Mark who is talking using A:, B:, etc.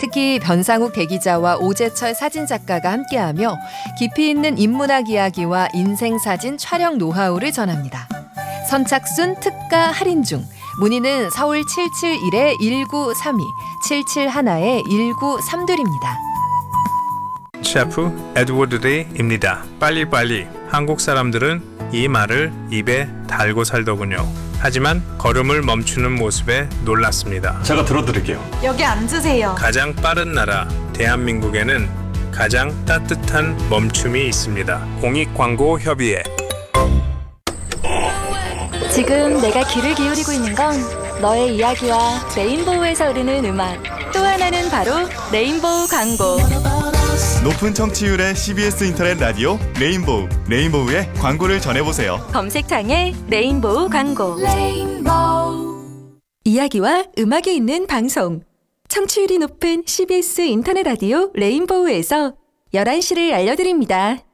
A: 특히 변상욱 대기자와 오재철 사진작가가 함께하며 깊이 있는 인문학 이야기와 인생사진 촬영 노하우를 전합니다. 선착순 특가 할인 중 문의는 서울 771-1932, 771-1932입니다.
B: 셰프 에드워드 레이입니다. 빨리빨리. 한국 사람들은 이 말을 입에 달고 살더군요. 하지만 걸음을 멈추는 모습에 놀랐습니다.
C: 제가 들어드릴게요.
D: 여기 앉으세요.
B: 가장 빠른 나라 대한민국에는 가장 따뜻한 멈춤이 있습니다. 공익광고협의회.
E: 지금 내가 귀를 기울이고 있는 건 너의 이야기와 레인보우에서 흐르는 음악. 또 하나는 바로 레인보우 광고.
F: 높은 청취율의 CBS 인터넷 라디오 레인보우. 레인보우의 광고를 전해보세요.
E: 검색창에 레인보우 광고. 이야기와 음악이 있는 방송. 청취율이 높은 CBS 인터넷 라디오 레인보우에서 11시를 알려드립니다.